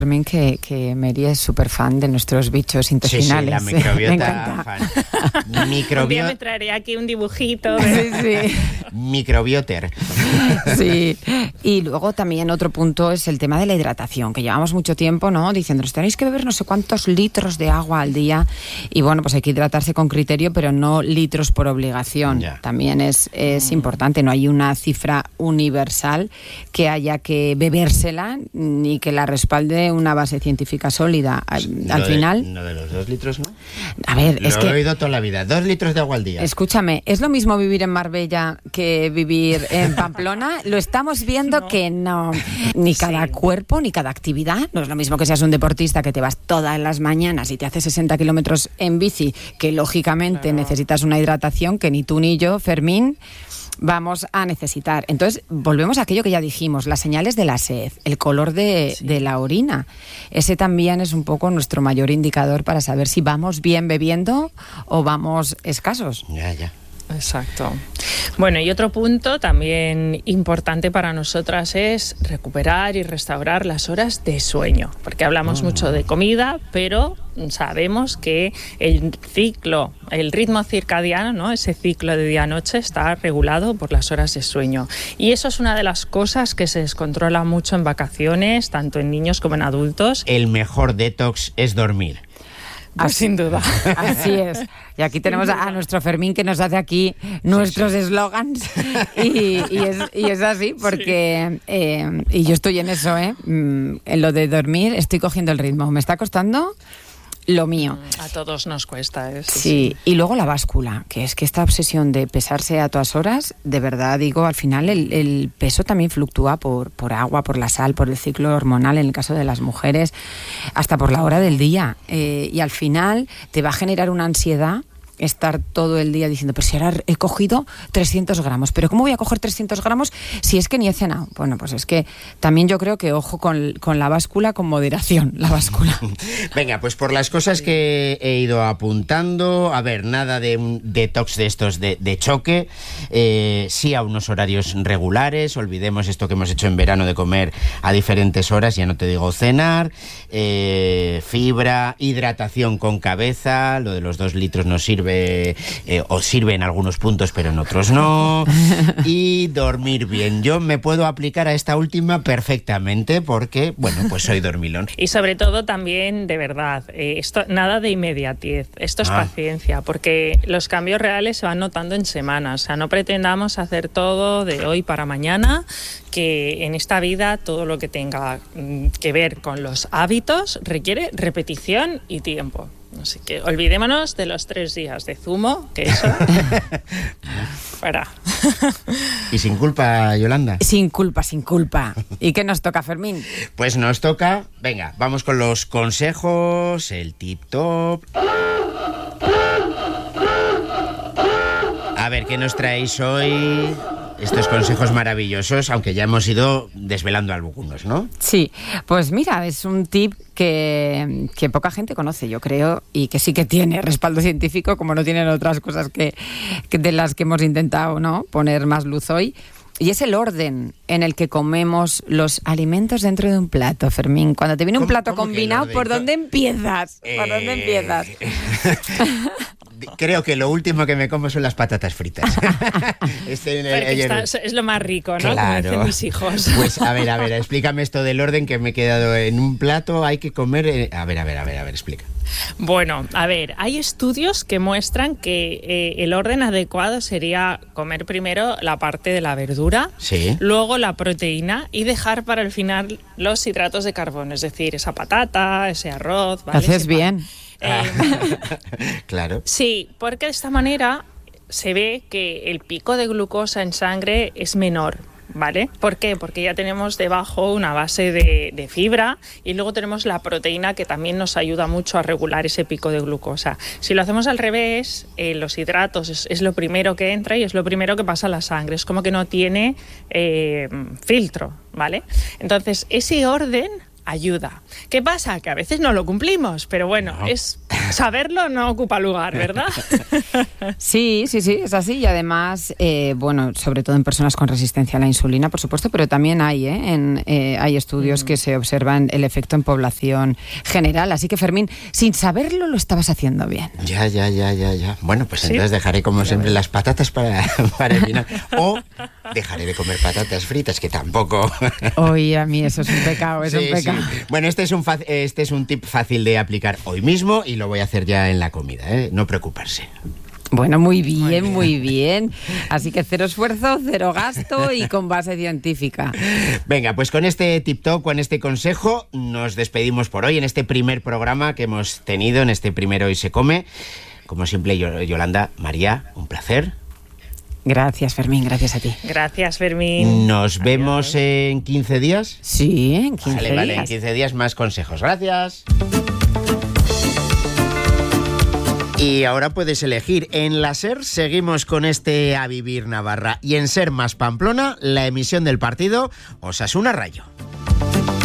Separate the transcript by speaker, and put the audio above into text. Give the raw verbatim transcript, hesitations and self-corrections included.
Speaker 1: Fermín, que, que Mary es súper fan de nuestros bichos intestinales.
Speaker 2: Sí, sí, la microbiota fan. Microbio...
Speaker 3: Un día me traeré aquí un dibujito. De...
Speaker 1: Sí, sí.
Speaker 2: Microbioter.
Speaker 1: Sí, y luego también otro punto es el tema de la hidratación, que llevamos mucho tiempo, ¿no?, diciéndonos, tenéis que beber no sé cuántos litros de agua al día, y bueno, pues hay que hidratarse con criterio, pero no litros por obligación.
Speaker 2: Ya.
Speaker 1: También es, es mm. importante, no hay una cifra universal que haya que bebérsela, ni que la respalde una base científica sólida. Al, al
Speaker 2: de,
Speaker 1: final...
Speaker 2: ¿No de los dos litros, no?
Speaker 1: A ver,
Speaker 2: Lo
Speaker 1: es
Speaker 2: he
Speaker 1: que...
Speaker 2: Lo he oído toda la vida, dos litros de agua al día.
Speaker 1: Escúchame, ¿es lo mismo vivir en Marbella que vivir en Pamplona? Lo estamos viendo no. que no. Ni cada sí. cuerpo, ni cada actividad. No es lo mismo que seas un deportista que te vas todas las mañanas y te haces sesenta kilómetros en bici, que lógicamente claro. necesitas una hidratación que ni tú ni yo, Fermín, vamos a necesitar. Entonces, volvemos a aquello que ya dijimos, las señales de la sed, el color de, sí. de la orina. Ese también es un poco nuestro mayor indicador para saber si vamos bien bebiendo o vamos escasos.
Speaker 2: Ya, ya.
Speaker 3: Exacto. Bueno, y otro punto también importante para nosotras es recuperar y restaurar las horas de sueño, porque hablamos oh. mucho de comida, pero sabemos que el ciclo, el ritmo circadiano, ¿no?, ese ciclo de día-noche está regulado por las horas de sueño. Y eso es una de las cosas que se descontrola mucho en vacaciones, tanto en niños como en adultos.
Speaker 2: El mejor detox es dormir.
Speaker 3: Pues sin duda.
Speaker 1: Así es. Y aquí tenemos a, a nuestro Fermín que nos hace aquí nuestros eslogans y, y, es, y es así porque sí. eh, y yo estoy en eso, ¿eh? En lo de dormir estoy cogiendo el ritmo. Me está costando lo mío.
Speaker 3: A todos nos cuesta eso.
Speaker 1: Sí, sí, y luego la báscula, que es que esta obsesión de pesarse a todas horas, de verdad digo, al final el, el peso también fluctúa por, por agua, por la sal, por el ciclo hormonal en el caso de las mujeres, hasta por la hora del día. Eh, y al final te va a generar una ansiedad estar todo el día diciendo, pero si ahora he cogido trescientos gramos, pero ¿cómo voy a coger trescientos gramos si es que ni he cenado? Bueno, pues es que también yo creo que ojo con, con la báscula, con moderación, la báscula.
Speaker 2: Venga, pues por las cosas que he ido apuntando, a ver, nada de un detox de estos de, de choque, eh, sí a unos horarios regulares, olvidemos esto que hemos hecho en verano de comer a diferentes horas, ya no te digo cenar, eh, fibra, hidratación con cabeza, lo de los dos litros nos sirve Eh, o sirve en algunos puntos pero en otros no, y dormir bien. Yo me puedo aplicar a esta última perfectamente porque, bueno, pues soy dormilón.
Speaker 3: Y sobre todo también, de verdad, eh, esto nada de inmediatez, esto es ah. paciencia, porque los cambios reales se van notando en semanas, o sea, no pretendamos hacer todo de hoy para mañana, que en esta vida todo lo que tenga que ver con los hábitos requiere repetición y tiempo. Así que olvidémonos de los tres días de zumo, que eso... fuera.
Speaker 2: ¿Y sin culpa, Yolanda?
Speaker 1: Sin culpa, sin culpa. ¿Y qué nos toca, Fermín?
Speaker 2: Pues nos toca... Venga, vamos con los consejos, el tip top... A ver, ¿qué nos traéis hoy? Estos consejos maravillosos, aunque ya hemos ido desvelando algunos, ¿no?
Speaker 1: Sí, pues mira, es un tip que, que poca gente conoce, yo creo, y que sí que tiene respaldo científico, como no tienen otras cosas que, que de las que hemos intentado, ¿no?, poner más luz hoy. Y es el orden en el que comemos los alimentos dentro de un plato, Fermín. Cuando te viene un plato combinado, ¿por dónde empiezas? Eh... ¿Por dónde empiezas?
Speaker 2: Creo que lo último que me como son las patatas fritas. este,
Speaker 3: ayer... está, es lo más rico, ¿no?
Speaker 2: Claro.
Speaker 3: Como dicen mis hijos.
Speaker 2: Pues a ver, a ver, explícame esto del orden que me he quedado en un plato, hay que comer... Eh... A ver, a ver, a ver, a ver, explica.
Speaker 3: Bueno, a ver, hay estudios que muestran que eh, el orden adecuado sería comer primero la parte de la verdura,
Speaker 2: sí,
Speaker 3: luego la proteína y dejar para el final los hidratos de carbono, es decir, esa patata, ese arroz, ¿vale?
Speaker 1: Haces bien.
Speaker 3: Eh,
Speaker 2: claro.
Speaker 3: Sí, porque de esta manera se ve que el pico de glucosa en sangre es menor, ¿vale? ¿Por qué? Porque ya tenemos debajo una base de, de fibra y luego tenemos la proteína que también nos ayuda mucho a regular ese pico de glucosa. Si lo hacemos al revés, eh, los hidratos es, es lo primero que entra y es lo primero que pasa a la sangre. Es como que no tiene eh, filtro, ¿vale? Entonces, ese orden ayuda. ¿Qué pasa? Que a veces no lo cumplimos, pero bueno, no. es saberlo no ocupa lugar, ¿verdad?
Speaker 1: Sí, sí, sí, es así. Y además, eh, bueno, sobre todo en personas con resistencia a la insulina, por supuesto, pero también hay, ¿eh? En, eh, hay estudios mm. que se observan el efecto en población general. Así que, Fermín, sin saberlo lo estabas haciendo bien.
Speaker 2: Ya, ya, ya, ya, ya. Bueno, pues
Speaker 3: ¿Sí?
Speaker 2: entonces dejaré como siempre las patatas para, para el final. O dejaré de comer patatas fritas, que tampoco...
Speaker 1: Oye, a mí eso es un pecado, es
Speaker 2: sí,
Speaker 1: un pecado.
Speaker 2: Sí. Bueno, este es, un fa- este es un tip fácil de aplicar hoy mismo y lo voy a hacer ya en la comida, ¿eh? No preocuparse.
Speaker 1: Bueno, muy bien, muy bien, muy bien. Así que cero esfuerzo, cero gasto y con base científica.
Speaker 2: Venga, pues con este tip top, con este consejo, nos despedimos por hoy en este primer programa que hemos tenido, en este primer Hoy se come. Como siempre, Yolanda, María, un placer.
Speaker 1: Gracias, Fermín, gracias a ti.
Speaker 3: Gracias, Fermín.
Speaker 2: Nos Adiós. Vemos en quince días.
Speaker 1: Sí, en quince
Speaker 2: vale,
Speaker 1: días.
Speaker 2: Vale, en quince días más consejos. Gracias. Y ahora puedes elegir. En la SER seguimos con este A Vivir Navarra. Y en SER más Pamplona, la emisión del partido Osasuna Rayo.